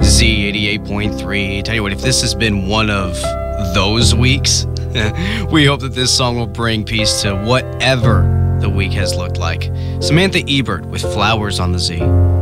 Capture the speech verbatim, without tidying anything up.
Z eighty-eight point three. Tell you what, if this has been one of those weeks, we hope that this song will bring peace to whatever the week has looked like. Samantha Ebert with Flowers on the Z.